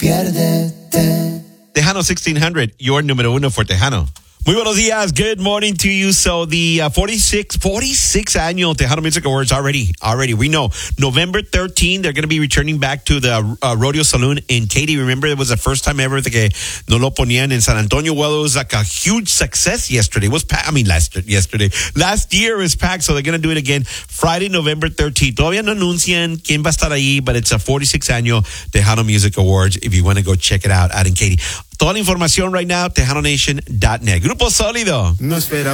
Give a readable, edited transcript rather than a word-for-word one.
Piérdete. Tejano 1600, your número uno for Tejano. Muy buenos días. Good morning to you. So the 46 annual Tejano Music Awards already. We know November 13, they're going to be returning back to the Rodeo Saloon in Katy. Remember, it was the first time ever que no lo ponían in San Antonio. Well, it was like a huge success yesterday. It was last year was packed, so they're going to do it again Friday, November 13th. Todavía no anuncian quién va a estar ahí, but it's a 46 annual Tejano Music Awards if you want to go check it out in Katy. Toda la información right now, tejanonation.net. Grupo Sólido. No espera.